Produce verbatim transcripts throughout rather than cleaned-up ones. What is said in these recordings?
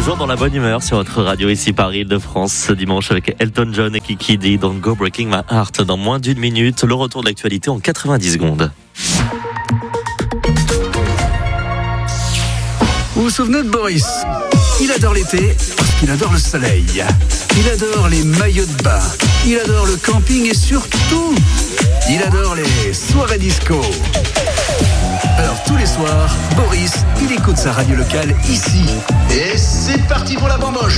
Toujours dans la bonne humeur sur votre radio ici Paris de France ce dimanche avec Elton John et Kiki D dans Go Breaking My Heart. Dans moins d'une minute, le retour de l'actualité en quatre-vingt-dix secondes. Vous vous souvenez de Boris ? Il adore l'été parce qu'il adore le soleil. Il adore les maillots de bain. Il adore le camping et surtout, il adore les soirées disco. Alors tous les soirs, Boris, il écoute sa radio locale ici. Et c'est parti pour la bamboche.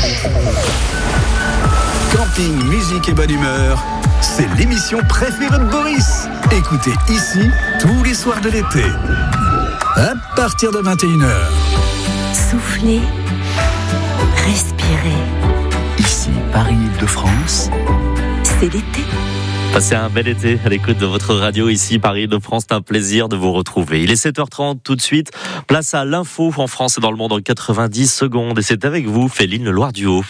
Camping, musique et bonne humeur, c'est l'émission préférée de Boris. Écoutez ici tous les soirs de l'été. À partir de vingt et une heures. Soufflez, respirez. Ici, Paris-Île-de-France. C'est l'été. Passez un bel été à l'écoute de votre radio ici, Paris-Île-de-France. C'est un plaisir de vous retrouver. Il est sept heures trente tout de suite. Place à l'info en France et dans le monde en quatre-vingt-dix secondes. Et c'est avec vous, Féline Leloir-Duhaut.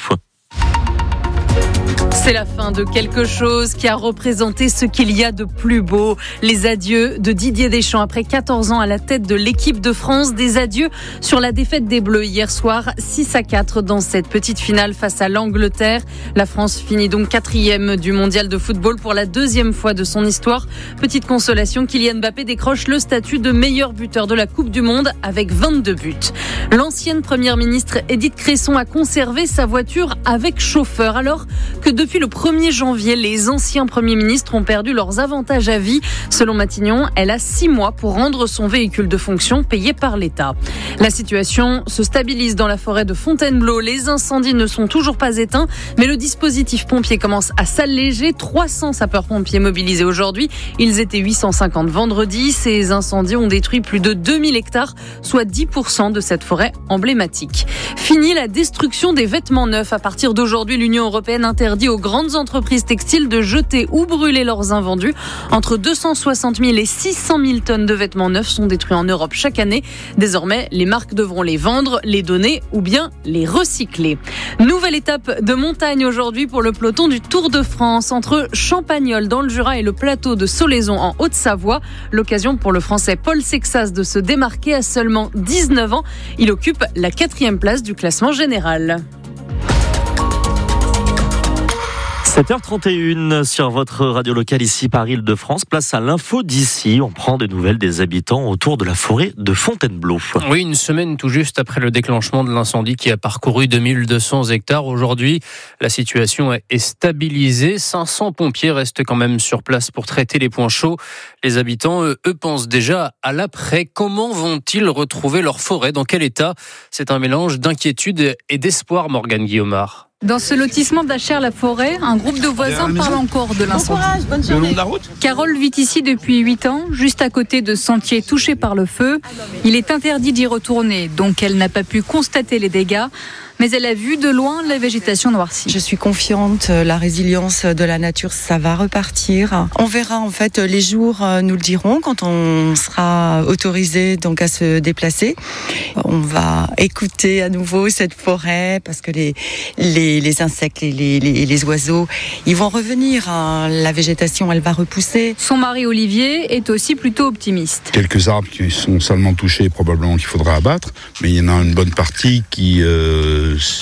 C'est la fin de quelque chose qui a représenté ce qu'il y a de plus beau. Les adieux de Didier Deschamps après quatorze ans à la tête de l'équipe de France. Des adieux sur la défaite des Bleus hier soir, six à quatre dans cette petite finale face à l'Angleterre. La France finit donc quatrième du mondial de football pour la deuxième fois de son histoire. Petite consolation, Kylian Mbappé décroche le statut de meilleur buteur de la Coupe du Monde avec vingt-deux buts. L'ancienne première ministre Édith Cresson a conservé sa voiture avec chauffeur alors que depuis le premier janvier, les anciens premiers ministres ont perdu leurs avantages à vie. Selon Matignon, elle a six mois pour rendre son véhicule de fonction payé par l'État. La situation se stabilise dans la forêt de Fontainebleau. Les incendies ne sont toujours pas éteints, mais le dispositif pompier commence à s'alléger. trois cents sapeurs-pompiers mobilisés aujourd'hui. Ils étaient huit cent cinquante vendredi. Ces incendies ont détruit plus de deux mille hectares, soit dix pour cent de cette forêt emblématique. Fini la destruction des vêtements neufs. À partir d'aujourd'hui, l'Union européenne interdit aux grandes entreprises textiles de jeter ou brûler leurs invendus. Entre deux cent soixante mille et six cent mille tonnes de vêtements neufs sont détruits en Europe chaque année. Désormais, les marques devront les vendre, les donner ou bien les recycler. Nouvelle étape de montagne aujourd'hui pour le peloton du Tour de France entre Champagnole dans le Jura et le plateau de Solaison en Haute-Savoie. L'occasion pour le Français Paul Sexas de se démarquer à seulement dix-neuf ans. Il occupe la quatrième place du classement général. sept heures trente et une sur votre radio locale ici Paris-Île-de-France. Place à l'info d'ici. On prend des nouvelles des habitants autour de la forêt de Fontainebleau. Oui, une semaine tout juste après le déclenchement de l'incendie qui a parcouru deux mille deux cents hectares. Aujourd'hui, la situation est stabilisée. cinq cents pompiers restent quand même sur place pour traiter les points chauds. Les habitants, eux, eux pensent déjà à l'après. Comment vont-ils retrouver leur forêt ? Dans quel état ? C'est un mélange d'inquiétude et d'espoir, Morgane Guillaumard. Dans ce lotissement d'Achères-la-Forêt, un groupe de voisins parle encore de l'incendie. Le long de la route. Carole vit ici depuis huit ans, juste à côté de sentiers touchés par le feu. Il est interdit d'y retourner, donc elle n'a pas pu constater les dégâts. Mais elle a vu de loin la végétation noircie. Je suis confiante, la résilience de la nature, ça va repartir. On verra en fait, les jours nous le diront quand on sera autorisé donc à se déplacer. On va écouter à nouveau cette forêt parce que les, les, les insectes et les, les, les oiseaux, ils vont revenir. La végétation, elle va repousser. Son mari Olivier est aussi plutôt optimiste. Quelques arbres qui sont salement touchés, probablement qu'il faudra abattre, mais il y en a une bonne partie qui... Euh,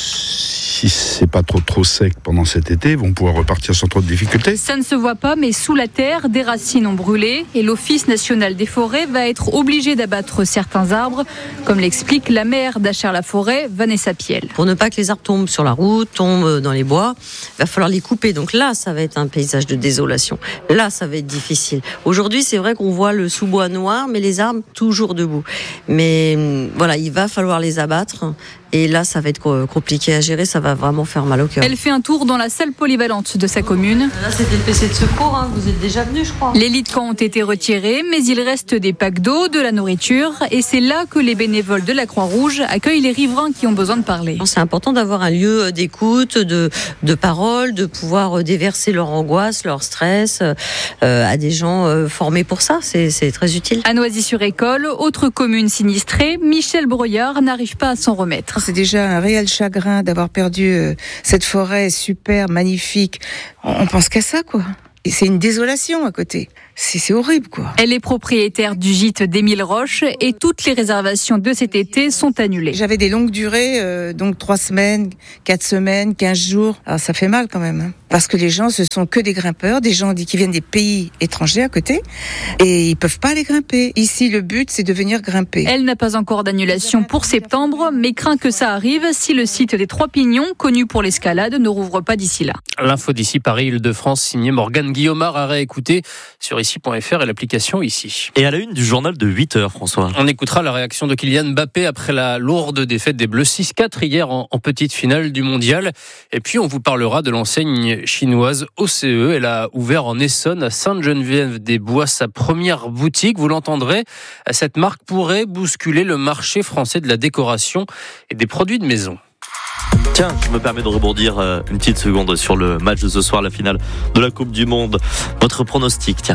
si c'est pas trop trop sec pendant cet été, vont pouvoir repartir sans trop de difficultés. Ça ne se voit pas, mais sous la terre, des racines ont brûlé et l'Office national des forêts va être obligé d'abattre certains arbres, comme l'explique la maire d'Achères-la-Forêt, Vanessa Piel. Pour ne pas que les arbres tombent sur la route, tombent dans les bois, il va falloir les couper. Donc là, ça va être un paysage de désolation. Là, ça va être difficile. Aujourd'hui, c'est vrai qu'on voit le sous-bois noir, mais les arbres toujours debout. Mais voilà, il va falloir les abattre. Et là, ça va être compliqué à gérer, ça va vraiment faire mal au cœur. Elle fait un tour dans la salle polyvalente de sa commune. Là, c'était le P C de secours, hein. Vous êtes déjà venus, je crois. Les lits de camp ont été retirés, mais il reste des packs d'eau, de la nourriture, et c'est là que les bénévoles de la Croix-Rouge accueillent les riverains qui ont besoin de parler. C'est important d'avoir un lieu d'écoute, de, de parole, de pouvoir déverser leur angoisse, leur stress euh, à des gens euh, formés pour ça, c'est, c'est très utile. À Noisy-sur-École, autre commune sinistrée, Michel Broyard n'arrive pas à s'en remettre. C'est déjà un réel chagrin d'avoir perdu euh, cette forêt super magnifique. On, on pense qu'à ça, quoi. Et c'est une désolation à côté. c'est, c'est horrible, quoi. Elle est propriétaire du gîte d'Émile Roche et toutes les réservations de cet été sont annulées. J'avais des longues durées, euh, donc trois semaines, quatre semaines, quinze jours. Alors ça fait mal quand même, hein, parce que les gens, ce sont que des grimpeurs, des gens qui viennent des pays étrangers à côté, et ils peuvent pas aller grimper. Ici, le but, c'est de venir grimper. Elle n'a pas encore d'annulation pour septembre, mais craint que ça arrive si le site des Trois Pignons, connu pour l'escalade, ne rouvre pas d'ici là. L'info d'ici Paris, Île-de-France, signé Morgane Guillaumard, à réécouter sur ici point f r et l'application Ici. Et à la une du journal de huit heures, François. On écoutera la réaction de Kylian Mbappé après la lourde défaite des Bleus six quatre hier en, en petite finale du mondial. Et puis on vous parlera de l'enseigne chinoise O C E. Elle a ouvert en Essonne, à Sainte-Geneviève-des-Bois, sa première boutique. Vous l'entendrez, cette marque pourrait bousculer le marché français de la décoration et des produits de maison. Tiens, je me permets de rebondir euh, une petite seconde sur le match de ce soir, la finale de la Coupe du Monde. Votre pronostic, tiens.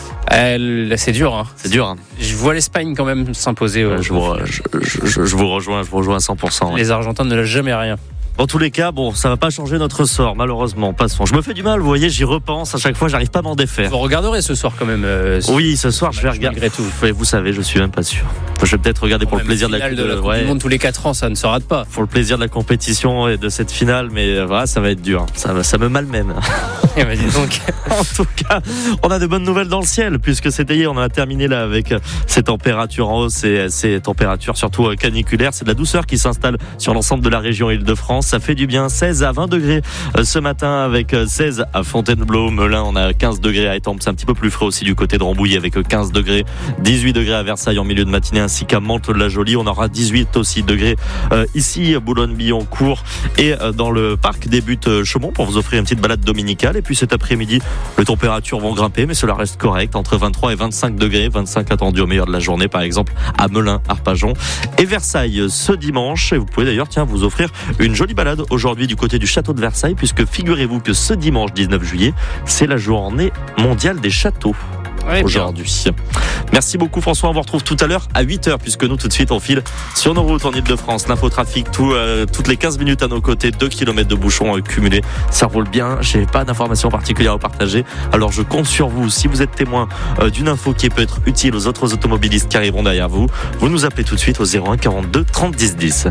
Elle, c'est dur, hein. C'est dur, hein. Je vois l'Espagne quand même s'imposer. Euh, je, vous, je, je, je vous rejoins, je vous rejoins à cent pour cent. Ouais. Les Argentins ne lâchent jamais rien. Dans tous les cas, bon, ça va pas changer notre sort, malheureusement. Passons. Je me fais du mal, vous voyez, j'y repense. À chaque fois, j'arrive pas à m'en défaire. Vous regarderez ce soir quand même. Euh, oui, ce soir, je vais regarder. Tout. Vous savez, je suis même pas sûr. Je vais peut-être regarder pour le plaisir de la, de la Coupe ouais. du Monde tous les quatre ans, ça ne se rate pas. Pour le plaisir de la compétition et de cette finale, mais voilà, ça va être dur. Ça, ça me malmène. Et bah, dis donc. En tout cas, on a de bonnes nouvelles dans le ciel, puisque c'était hier, on a terminé là avec ces températures en hausse et ces températures surtout caniculaires. C'est de la douceur qui s'installe sur l'ensemble de la région Île-de-France. Ça fait du bien. seize à vingt degrés ce matin avec seize à Fontainebleau, Melun, on a quinze degrés à Étampes, c'est un petit peu plus frais aussi du côté de Rambouillet avec quinze degrés, dix-huit degrés à Versailles en milieu de matinée ainsi qu'à Mantes-la-Jolie, on aura dix-huit aussi degrés euh, ici à Boulogne-Billancourt et euh, dans le parc des Buttes Chaumont pour vous offrir une petite balade dominicale. Et puis cet après-midi, les températures vont grimper mais cela reste correct, entre vingt-trois et vingt-cinq degrés, vingt-cinq attendus au meilleur de la journée par exemple à Melun, Arpajon et Versailles ce dimanche. Et vous pouvez d'ailleurs tiens vous offrir une jolie balade aujourd'hui du côté du château de Versailles, puisque figurez-vous que ce dimanche dix-neuf juillet, c'est la journée mondiale des châteaux. Ouais, aujourd'hui. Bien. Merci beaucoup François, on vous retrouve tout à l'heure à huit heures, puisque nous tout de suite on file sur nos routes en Ile-de-France. L'infotrafic tout, euh, toutes les quinze minutes à nos côtés, deux kilomètres de bouchons euh, cumulés. Ça roule bien, j'ai pas d'informations particulières à partager, alors je compte sur vous. Si vous êtes témoin euh, d'une info qui peut être utile aux autres automobilistes qui arriveront derrière vous, vous nous appelez tout de suite au zéro un quarante-deux trente dix dix.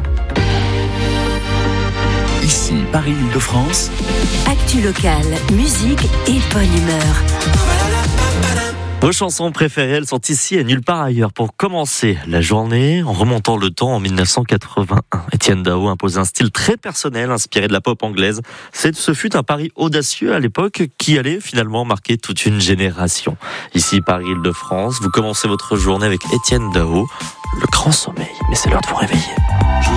Ici, Paris-Île-de-France. Actu locale, musique et bonne humeur. Vos chansons préférées, elles sont ici et nulle part ailleurs. Pour commencer la journée, en remontant le temps en dix-neuf cent quatre-vingt-un, Étienne Dao impose un style très personnel inspiré de la pop anglaise. C'est, ce fut un pari audacieux à l'époque qui allait finalement marquer toute une génération. Ici, Paris-Île-de-France, vous commencez votre journée avec Étienne Dao, le grand sommeil. Mais c'est l'heure de vous réveiller.